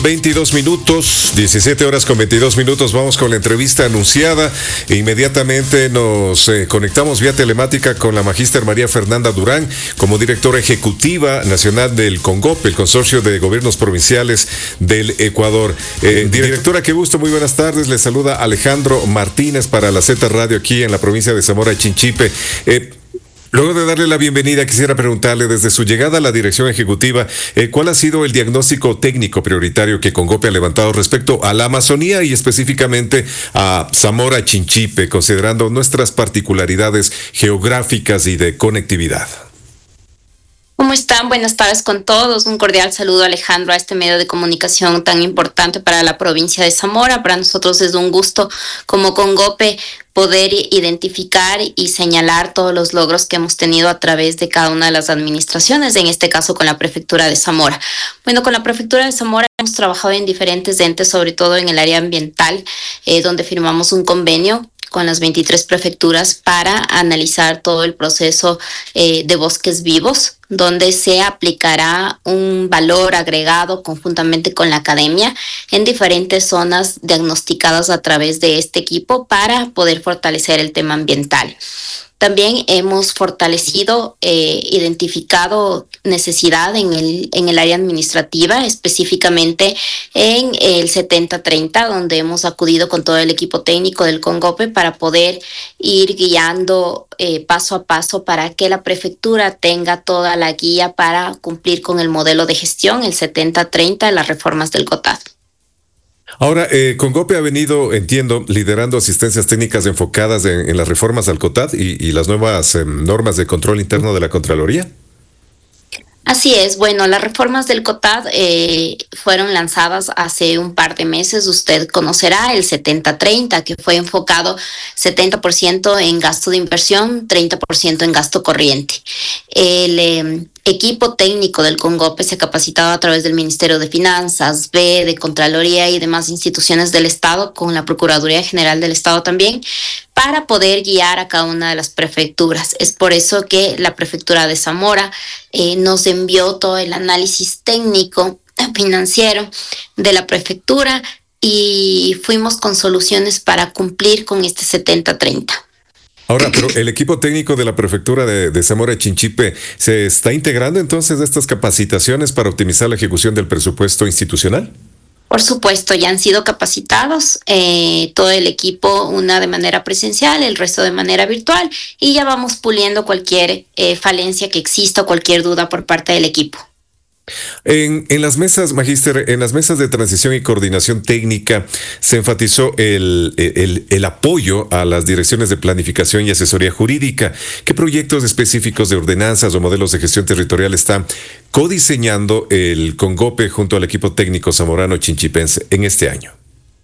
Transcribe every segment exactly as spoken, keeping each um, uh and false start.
veintidós minutos, diecisiete horas con veintidós minutos, vamos con la entrevista anunciada e inmediatamente nos eh, conectamos vía telemática con la magíster María Fernanda Durán como directora ejecutiva nacional del CONGOPE, el Consorcio de Gobiernos Provinciales del Ecuador. Eh, directora, qué gusto, muy buenas tardes, le saluda Alejandro Martínez para la Z Radio aquí en la provincia de Zamora Chinchipe. Eh, Luego de darle la bienvenida, quisiera preguntarle, desde su llegada a la dirección ejecutiva, eh, ¿cuál ha sido el diagnóstico técnico prioritario que CONGOPE ha levantado respecto a la Amazonía y específicamente a Zamora Chinchipe, considerando nuestras particularidades geográficas y de conectividad? ¿Cómo están? Buenas tardes con todos. Un cordial saludo, Alejandro, a este medio de comunicación tan importante para la provincia de Zamora. Para nosotros es un gusto como CONGOPE poder identificar y señalar todos los logros que hemos tenido a través de cada una de las administraciones, en este caso con la Prefectura de Zamora. Bueno, con la Prefectura de Zamora hemos trabajado en diferentes entes, sobre todo en el área ambiental, eh, donde firmamos un convenio con las veintitrés prefecturas para analizar todo el proceso eh, de bosques vivos, donde se aplicará un valor agregado conjuntamente con la academia en diferentes zonas diagnosticadas a través de este equipo para poder fortalecer el tema ambiental. También hemos fortalecido, eh, identificado necesidad en el, en el área administrativa, específicamente en el setenta treinta, donde hemos acudido con todo el equipo técnico del CONGOPE para poder ir guiando eh, paso a paso para que la prefectura tenga toda la guía para cumplir con el modelo de gestión, el setenta treinta de las reformas del COTAD. Ahora, eh, CONGOPE ha venido, entiendo, liderando asistencias técnicas enfocadas en, en las reformas al COTAD y, y las nuevas eh, normas de control interno de la Contraloría. Así es, bueno, las reformas del COTAD eh, fueron lanzadas hace un par de meses. Usted conocerá el setenta treinta, que fue enfocado setenta por ciento en gasto de inversión, treinta por ciento en gasto corriente. El eh, equipo técnico del CONGOPE se ha capacitado a través del Ministerio de Finanzas, B, de Contraloría y demás instituciones del Estado, con la Procuraduría General del Estado también, para poder guiar a cada una de las prefecturas. Es por eso que la Prefectura de Zamora eh, nos envió todo el análisis técnico financiero de la prefectura y fuimos con soluciones para cumplir con este setenta treinta. Ahora, pero el equipo técnico de la Prefectura de, de Zamora Chinchipe se está integrando entonces a estas capacitaciones para optimizar la ejecución del presupuesto institucional. Por supuesto, ya han sido capacitados eh, todo el equipo, una de manera presencial, el resto de manera virtual, y ya vamos puliendo cualquier eh, falencia que exista o cualquier duda por parte del equipo. En, en las mesas, magíster, en las mesas de transición y coordinación técnica se enfatizó el, el, el apoyo a las direcciones de planificación y asesoría jurídica. ¿Qué proyectos específicos de ordenanzas o modelos de gestión territorial está codiseñando el CONGOPE junto al equipo técnico zamorano chinchipense en este año?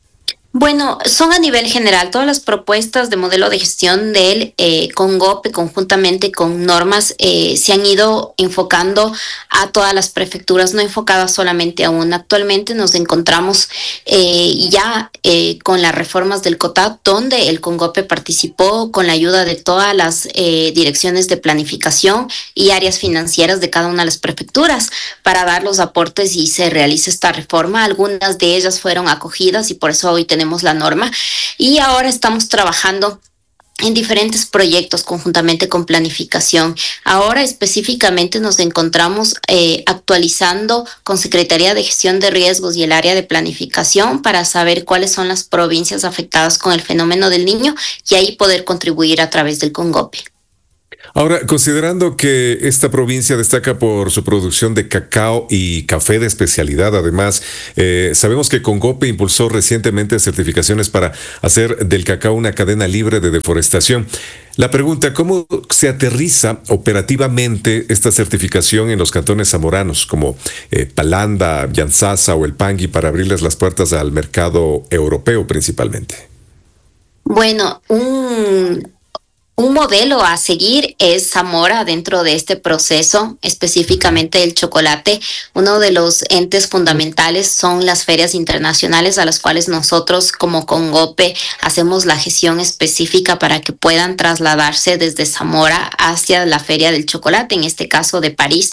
Bueno, son a nivel general todas las propuestas de modelo de gestión del eh, CONGOPE conjuntamente con normas eh, se han ido enfocando a todas las prefecturas, no enfocadas solamente a una. Actualmente nos encontramos eh, ya eh, con las reformas del COTAD, donde el CONGOPE participó con la ayuda de todas las eh, direcciones de planificación y áreas financieras de cada una de las prefecturas para dar los aportes y se realice esta reforma. Algunas de ellas fueron acogidas y por eso hoy tenemos la norma, y ahora estamos trabajando en diferentes proyectos conjuntamente con planificación. Ahora específicamente nos encontramos eh, actualizando con Secretaría de Gestión de Riesgos y el área de planificación para saber cuáles son las provincias afectadas con el fenómeno del Niño y ahí poder contribuir a través del CONGOPE. Ahora, considerando que esta provincia destaca por su producción de cacao y café de especialidad, además, eh, sabemos que CONGOPE impulsó recientemente certificaciones para hacer del cacao una cadena libre de deforestación. La pregunta, ¿cómo se aterriza operativamente esta certificación en los cantones zamoranos, como eh, Palanda, Yanzasa o El Pangui, para abrirles las puertas al mercado europeo principalmente? Bueno, un... Un modelo a seguir es Zamora dentro de este proceso, específicamente el chocolate. Uno de los entes fundamentales son las ferias internacionales a las cuales nosotros como Congope hacemos la gestión específica para que puedan trasladarse desde Zamora hacia la feria del chocolate, en este caso de París.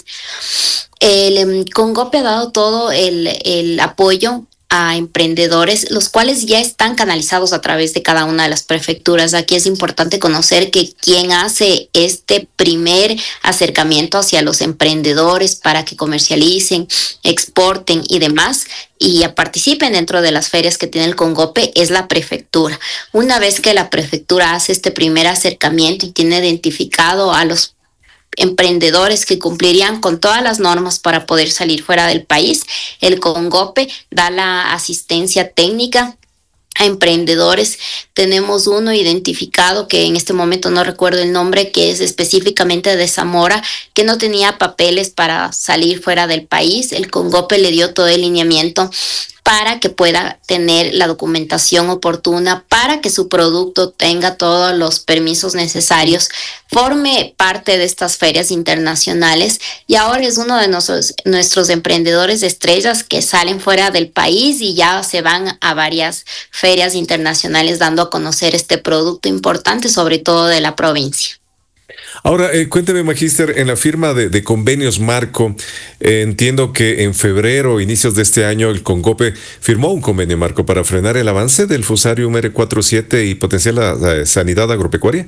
El Congope ha dado todo el, el apoyo a emprendedores, los cuales ya están canalizados a través de cada una de las prefecturas. Aquí es importante conocer que quien hace este primer acercamiento hacia los emprendedores para que comercialicen, exporten y demás, y participen dentro de las ferias que tiene el Congope es la prefectura. Una vez que la prefectura hace este primer acercamiento y tiene identificado a los emprendedores que cumplirían con todas las normas para poder salir fuera del país, el Congope da la asistencia técnica a emprendedores. Tenemos uno identificado que en este momento no recuerdo el nombre, que es específicamente de Zamora, que no tenía papeles para salir fuera del país. El Congope le dio todo el lineamiento para que pueda tener la documentación oportuna, para que su producto tenga todos los permisos necesarios, forme parte de estas ferias internacionales, y ahora es uno de nuestros, nuestros emprendedores estrellas que salen fuera del país y ya se van a varias ferias internacionales dando a conocer este producto importante, sobre todo de la provincia. Ahora, eh, cuénteme, Magíster, en la firma de, de convenios marco, eh, entiendo que en febrero, inicios de este año, el Congope firmó un convenio marco para frenar el avance del Fusarium R cuarenta y siete y potenciar la, la sanidad agropecuaria.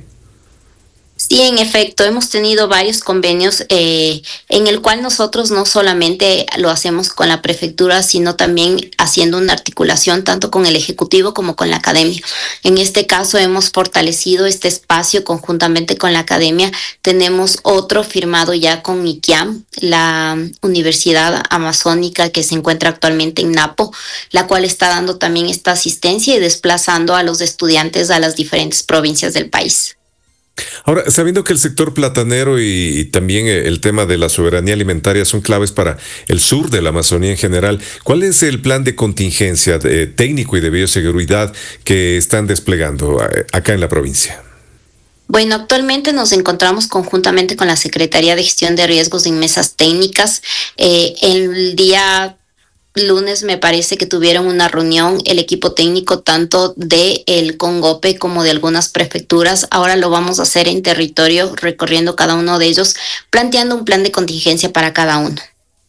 Sí, en efecto, hemos tenido varios convenios eh, en el cual nosotros no solamente lo hacemos con la prefectura, sino también haciendo una articulación tanto con el Ejecutivo como con la academia. En este caso hemos fortalecido este espacio conjuntamente con la academia. Tenemos otro firmado ya con ICIAM, la Universidad Amazónica que se encuentra actualmente en Napo, la cual está dando también esta asistencia y desplazando a los estudiantes a las diferentes provincias del país. Ahora, sabiendo que el sector platanero y, y también el tema de la soberanía alimentaria son claves para el sur de la Amazonía en general, ¿cuál es el plan de contingencia de, técnico y de bioseguridad que están desplegando acá en la provincia? Bueno, actualmente nos encontramos conjuntamente con la Secretaría de Gestión de Riesgos en mesas técnicas. Eh, el día lunes me parece que tuvieron una reunión el equipo técnico tanto de el Congope como de algunas prefecturas. Ahora lo vamos a hacer en territorio, recorriendo cada uno de ellos, planteando un plan de contingencia para cada uno.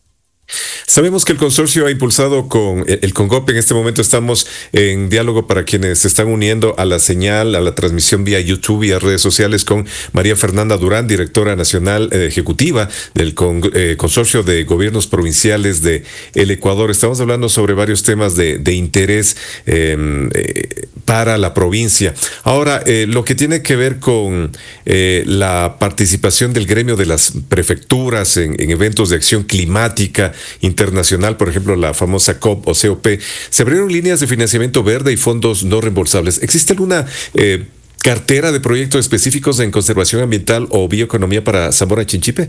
Sabemos que el consorcio ha impulsado con el Congope. En este momento estamos en diálogo para quienes se están uniendo a la señal, a la transmisión vía YouTube y a redes sociales con María Fernanda Durán, directora nacional eh, ejecutiva del con, eh, Consorcio de Gobiernos Provinciales de el Ecuador. Estamos hablando sobre varios temas de, de interés eh, eh, para la provincia. Ahora, eh, lo que tiene que ver con eh, la participación del gremio de las prefecturas en, en eventos de acción climática internacional, por ejemplo, la famosa COP o C O P, se abrieron líneas de financiamiento verde y fondos no reembolsables. ¿Existe alguna eh, cartera de proyectos específicos en conservación ambiental o bioeconomía para Zamora Chinchipe?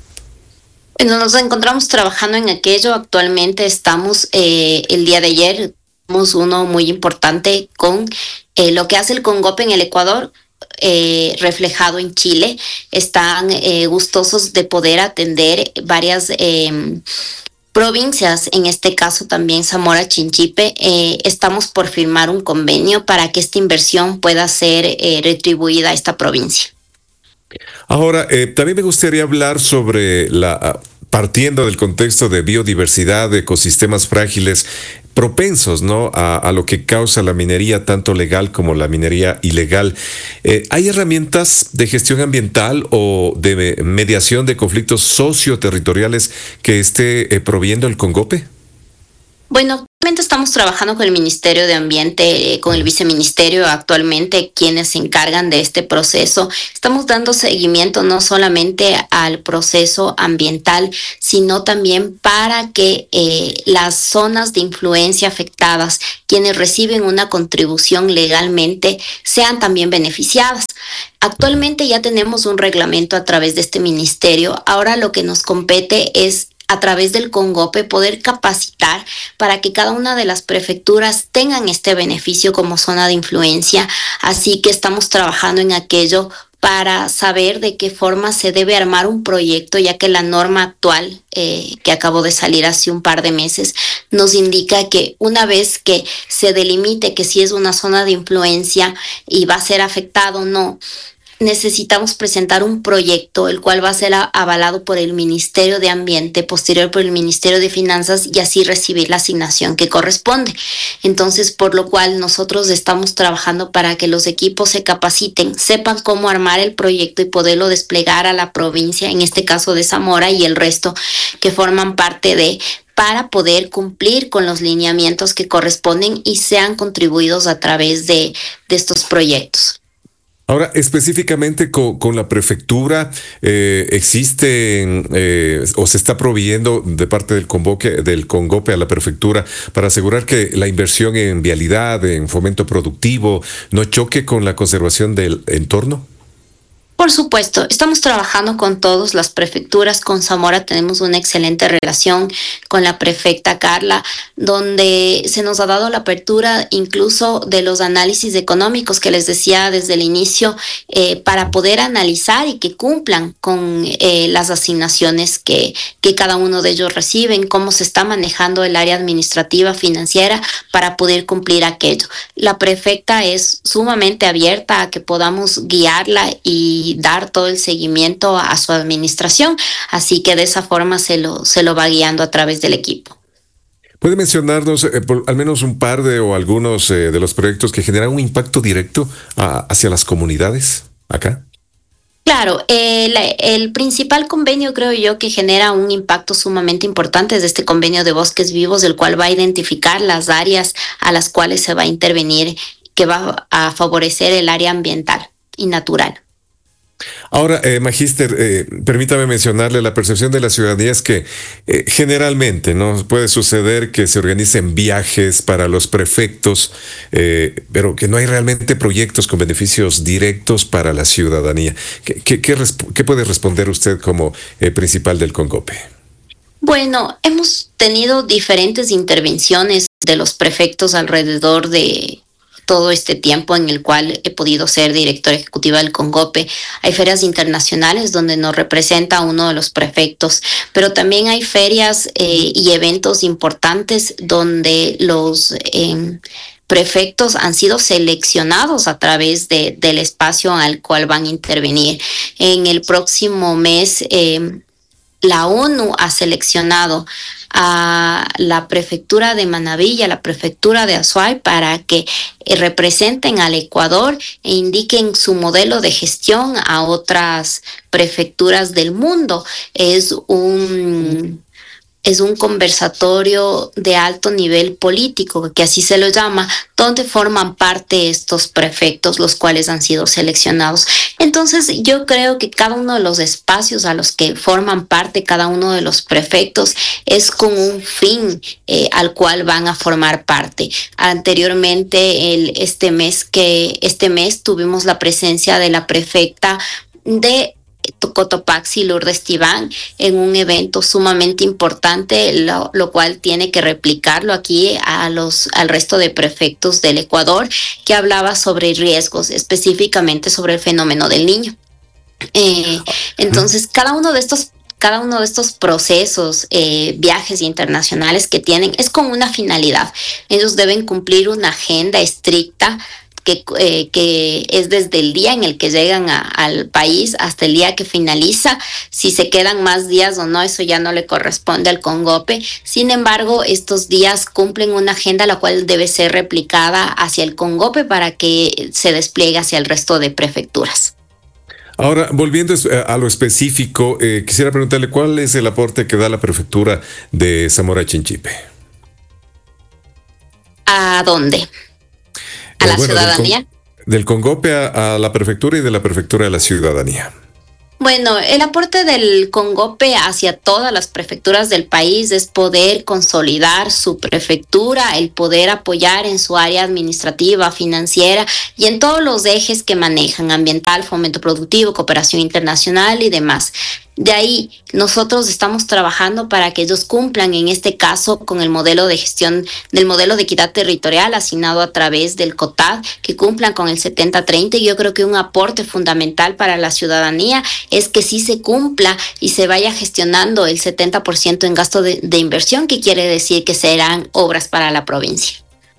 Bueno, nos encontramos trabajando en aquello. Actualmente estamos, eh, el día de ayer, tenemos uno muy importante con eh, lo que hace el Congope en el Ecuador, Eh, reflejado en Chile. Están eh, gustosos de poder atender varias eh, provincias, en este caso también Zamora Chinchipe. Eh, estamos por firmar un convenio para que esta inversión pueda ser eh, retribuida a esta provincia. Ahora, eh, también me gustaría hablar sobre la, partiendo del contexto de biodiversidad, de ecosistemas frágiles, propensos, ¿no?, a, a lo que causa la minería, tanto legal como la minería ilegal. Eh, ¿Hay herramientas de gestión ambiental o de mediación de conflictos socioterritoriales que esté eh, proviendo el Congope? Bueno, actualmente estamos trabajando con el Ministerio de Ambiente, eh, con el Viceministerio actualmente, quienes se encargan de este proceso. Estamos dando seguimiento no solamente al proceso ambiental, sino también para que eh, las zonas de influencia afectadas, quienes reciben una contribución legalmente, sean también beneficiadas. Actualmente ya tenemos un reglamento a través de este ministerio. Ahora lo que nos compete es, a través del Congope, poder capacitar para que cada una de las prefecturas tengan este beneficio como zona de influencia. Así que estamos trabajando en aquello para saber de qué forma se debe armar un proyecto, ya que la norma actual eh, que acabó de salir hace un par de meses nos indica que una vez que se delimite que si es una zona de influencia y va a ser afectado o no, necesitamos presentar un proyecto, el cual va a ser avalado por el Ministerio de Ambiente, posterior por el Ministerio de Finanzas, y así recibir la asignación que corresponde. Entonces, por lo cual nosotros estamos trabajando para que los equipos se capaciten, sepan cómo armar el proyecto y poderlo desplegar a la provincia, en este caso de Zamora y el resto que forman parte de, para poder cumplir con los lineamientos que corresponden y sean contribuidos a través de, de estos proyectos. Ahora, específicamente con, con la prefectura, eh, ¿existe eh, o se está proveyendo de parte del convoque, del Congope a la prefectura para asegurar que la inversión en vialidad, en fomento productivo, no choque con la conservación del entorno? Por supuesto, estamos trabajando con todas las prefecturas. Con Zamora tenemos una excelente relación con la prefecta Carla, donde se nos ha dado la apertura incluso de los análisis económicos que les decía desde el inicio, eh, para poder analizar y que cumplan con eh, las asignaciones que, que cada uno de ellos reciben, cómo se está manejando el área administrativa financiera para poder cumplir aquello. La prefecta es sumamente abierta a que podamos guiarla y dar todo el seguimiento a su administración, así que de esa forma se lo, se lo va guiando a través del equipo. ¿Puede mencionarnos eh, por, al menos un par de o algunos eh, de los proyectos que generan un impacto directo a, hacia las comunidades acá? Claro, el, el principal convenio, creo yo, que genera un impacto sumamente importante es este convenio de bosques vivos, el cual va a identificar las áreas a las cuales se va a intervenir, que va a favorecer el área ambiental y natural. Ahora, eh, Magíster, eh, permítame mencionarle, la percepción de la ciudadanía es que eh, generalmente no puede suceder que se organicen viajes para los prefectos, eh, pero que no hay realmente proyectos con beneficios directos para la ciudadanía. ¿Qué, qué, qué, qué puede responder usted como eh, principal del Congope? Bueno, hemos tenido diferentes intervenciones de los prefectos alrededor de todo este tiempo en el cual he podido ser directora ejecutiva del Congope. Hay ferias internacionales donde nos representa uno de los prefectos, pero también hay ferias eh, y eventos importantes donde los eh, prefectos han sido seleccionados a través de, del espacio al cual van a intervenir. En el próximo mes, eh, la ONU ha seleccionado a la prefectura de Manabí y a la prefectura de Azuay para que representen al Ecuador e indiquen su modelo de gestión a otras prefecturas del mundo. Es un Es un conversatorio de alto nivel político, que así se lo llama, donde forman parte estos prefectos, los cuales han sido seleccionados. Entonces, yo creo que cada uno de los espacios a los que forman parte cada uno de los prefectos es con un fin eh, al cual van a formar parte. Anteriormente, el, este mes que este mes tuvimos la presencia de la prefecta de Cotopaxi, Lourdes Tibán, en un evento sumamente importante, lo, lo cual tiene que replicarlo aquí a los, al resto de prefectos del Ecuador, que hablaba sobre riesgos, específicamente sobre el fenómeno del Niño. Eh, entonces, cada uno de estos Cada uno de estos procesos, eh, viajes internacionales que tienen, es con una finalidad. Ellos deben cumplir una agenda estricta Que, eh, que es desde el día en el que llegan a, al país hasta el día que finaliza. Si se quedan más días o no, eso ya no le corresponde al Congope. Sin embargo, estos días cumplen una agenda la cual debe ser replicada hacia el Congope para que se despliegue hacia el resto de prefecturas. Ahora, volviendo a lo específico, eh, quisiera preguntarle cuál es el aporte que da la prefectura de Zamora Chinchipe. ¿A dónde? ¿A la bueno, ciudadanía? Del, con, del Congope a, a la prefectura y de la prefectura a la ciudadanía. Bueno, el aporte del Congope hacia todas las prefecturas del país es poder consolidar su prefectura, el poder apoyar en su área administrativa, financiera y en todos los ejes que manejan: ambiental, fomento productivo, cooperación internacional y demás. De ahí, nosotros estamos trabajando para que ellos cumplan, en este caso, con el modelo de gestión, del modelo de equidad territorial asignado a través del COTAD, que cumplan con el setenta treinta. Y yo creo que un aporte fundamental para la ciudadanía es que sí se cumpla y se vaya gestionando el setenta por ciento en gasto de, de inversión, que quiere decir que serán obras para la provincia.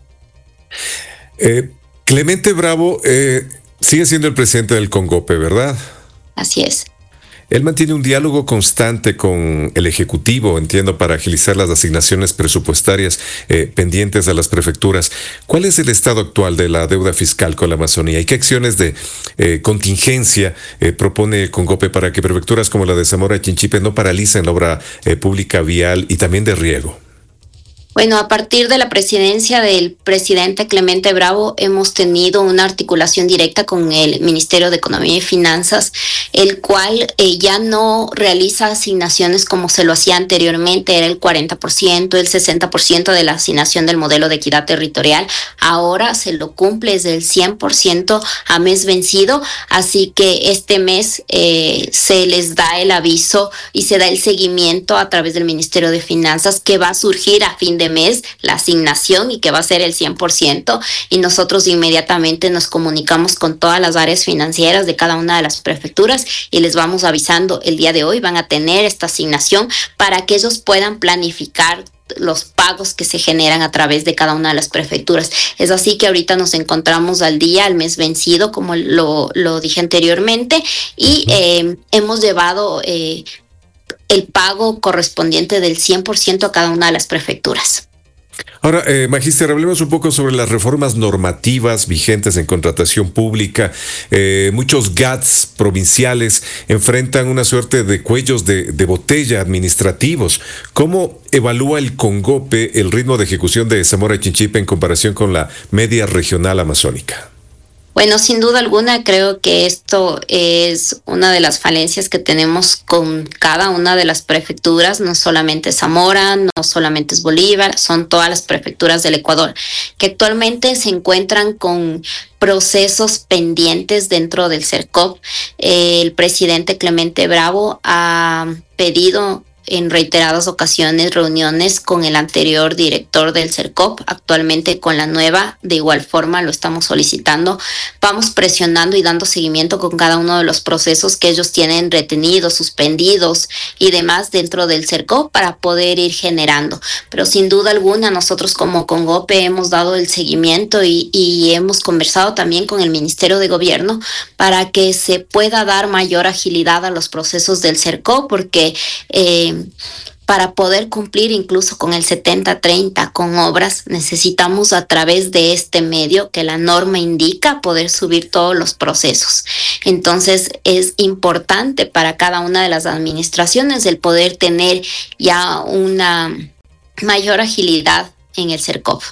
Eh, Clemente Bravo eh, sigue siendo el presidente del CONGOPE, ¿verdad? Así es. Él mantiene un diálogo constante con el Ejecutivo, entiendo, para agilizar las asignaciones presupuestarias eh, pendientes a las prefecturas. ¿Cuál es el estado actual de la deuda fiscal con la Amazonía y qué acciones de eh, contingencia eh, propone el CONGOPE para que prefecturas como la de Zamora y Chinchipe no paralicen la obra eh, pública vial y también de riego? Bueno, a partir de la presidencia del presidente Clemente Bravo hemos tenido una articulación directa con el Ministerio de Economía y Finanzas, el cual eh, ya no realiza asignaciones como se lo hacía anteriormente, era el cuarenta por ciento, el sesenta por ciento de la asignación del modelo de equidad territorial. Ahora se lo cumple desde el cien por ciento a mes vencido, así que este mes eh, se les da el aviso y se da el seguimiento a través del Ministerio de Finanzas, que va a surgir a fin de mes la asignación y que va a ser el cien por ciento, y nosotros inmediatamente nos comunicamos con todas las áreas financieras de cada una de las prefecturas y les vamos avisando: el día de hoy van a tener esta asignación, para que ellos puedan planificar los pagos que se generan a través de cada una de las prefecturas. Es así que ahorita nos encontramos al día, al mes vencido, como lo, lo dije anteriormente, y eh, hemos llevado eh, el pago correspondiente del cien por ciento a cada una de las prefecturas. Ahora, eh, Magíster, hablemos un poco sobre las reformas normativas vigentes en contratación pública. Eh, muchos G A Ts provinciales enfrentan una suerte de cuellos de, de botella administrativos. ¿Cómo evalúa el CONGOPE el ritmo de ejecución de Zamora y Chinchipe en comparación con la media regional amazónica? Bueno, sin duda alguna, creo que esto es una de las falencias que tenemos con cada una de las prefecturas, no solamente Zamora, no solamente es Bolívar, son todas las prefecturas del Ecuador, que actualmente se encuentran con procesos pendientes dentro del CERCOP. Eh, el presidente Clemente Bravo ha pedido en reiteradas ocasiones reuniones con el anterior director del CERCOP, actualmente con la nueva, de igual forma lo estamos solicitando. Vamos presionando y dando seguimiento con cada uno de los procesos que ellos tienen retenidos, suspendidos y demás dentro del CERCOP para poder ir generando. Pero sin duda alguna, nosotros como CONGOPE hemos dado el seguimiento y, y hemos conversado también con el Ministerio de Gobierno para que se pueda dar mayor agilidad a los procesos del CERCOP, porque eh, para poder cumplir incluso con el setenta treinta con obras, necesitamos a través de este medio que la norma indica poder subir todos los procesos. Entonces es importante para cada una de las administraciones el poder tener ya una mayor agilidad en el CERCOP.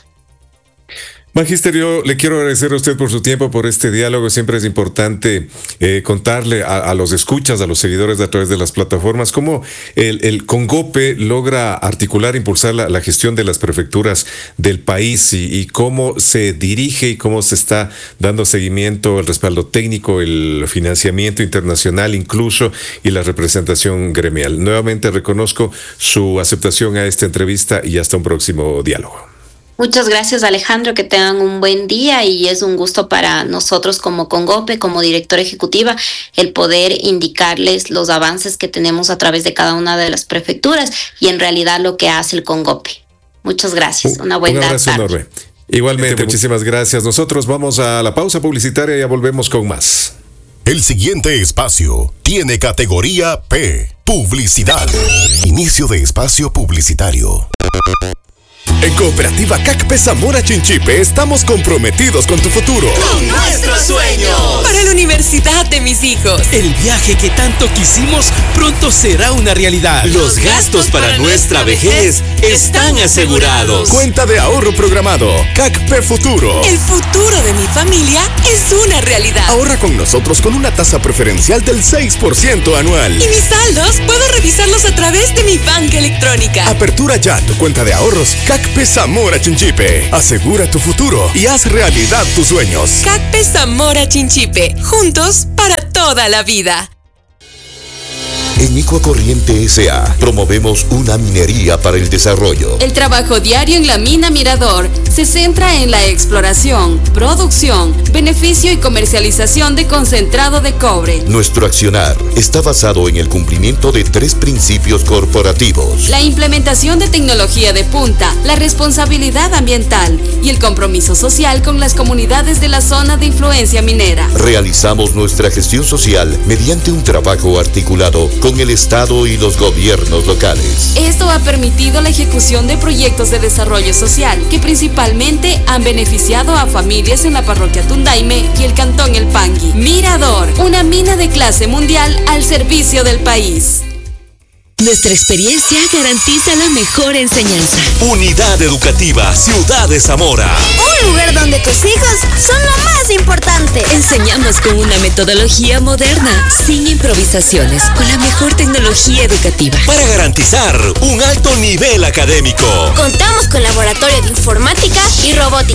Magíster, yo le quiero agradecer a usted por su tiempo, por este diálogo. Siempre es importante eh, contarle a, a los escuchas, a los seguidores a través de las plataformas, cómo el, el CONGOPE logra articular, impulsar la, la gestión de las prefecturas del país y, y cómo se dirige y cómo se está dando seguimiento, el respaldo técnico, el financiamiento internacional incluso y la representación gremial. Nuevamente reconozco su aceptación a esta entrevista y hasta un próximo diálogo. Muchas gracias, Alejandro, que tengan un buen día, y es un gusto para nosotros como CONGOPE, como directora ejecutiva, el poder indicarles los avances que tenemos a través de cada una de las prefecturas y en realidad lo que hace el CONGOPE. Muchas gracias, una buena tarde. Un abrazo enorme. Igualmente, muchísimas gracias. Nosotros vamos a la pausa publicitaria y ya volvemos con más. El siguiente espacio tiene categoría P, publicidad. Inicio de espacio publicitario. En Cooperativa C A C P Zamora Chinchipe estamos comprometidos con tu futuro. ¡Con nuestros sueños! Para la universidad de mis hijos. El viaje que tanto quisimos pronto será una realidad. Los gastos para nuestra vejez están asegurados. Cuenta de ahorro programado. C A C P Futuro. El futuro de mi familia es una realidad. Ahorra con nosotros con una tasa preferencial del seis por ciento anual. Y mis saldos puedo revisarlos a través de mi banca electrónica. Apertura ya tu cuenta de ahorros C A C P Zamora Chinchipe. Asegura tu futuro y haz realidad tus sueños. C A C P Zamora Chinchipe. Juntos para toda la vida. En Ecocorriente S A promovemos una minería para el desarrollo. El trabajo diario en la mina Mirador se centra en la exploración, producción, beneficio y comercialización de concentrado de cobre. Nuestro accionar está basado en el cumplimiento de tres principios corporativos: la implementación de tecnología de punta, la responsabilidad ambiental y el compromiso social con las comunidades de la zona de influencia minera. Realizamos nuestra gestión social mediante un trabajo articulado con el Estado y los gobiernos locales. Esto ha permitido la ejecución de proyectos de desarrollo social que principalmente han beneficiado a familias en la parroquia Tundaime y el cantón El Pangui. Mirador, una mina de clase mundial al servicio del país. Nuestra experiencia garantiza la mejor enseñanza. Unidad Educativa Ciudad de Zamora. Un lugar donde tus hijos son lo más importante. Enseñamos con una metodología moderna, sin improvisaciones, con la mejor tecnología educativa. Para garantizar un alto nivel académico. Contamos con laboratorio de informática y robótica.